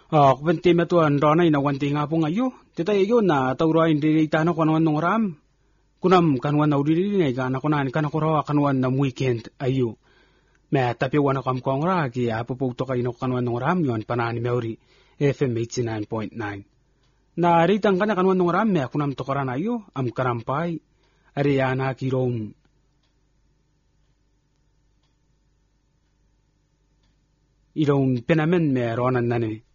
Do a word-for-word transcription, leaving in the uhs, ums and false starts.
Ah, kupenti metuan rona ina wanti nga po ngayo. Tita iyo na tawra hindi itano kanuan nung ram. Kunam kanuan na udili na ikana kunan kanakurawa kanuan na weekend ayo. Me tapi wana kam kongra ki apupugto kayo kanuan nung ram yon panani meuri F M eighty-nine point nine. Na ritang kana kanuan nung ram me kunam tokaran ayo am karampay. Ariana kirong. Irong penamen me ronan nane.